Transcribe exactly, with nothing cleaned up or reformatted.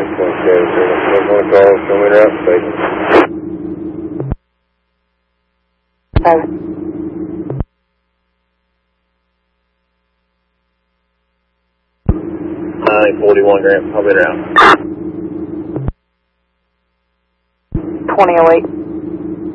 nine point seven zero. One more call, show me the outstation. Seven. nine forty-one Grant, I'll be around. twenty oh eight.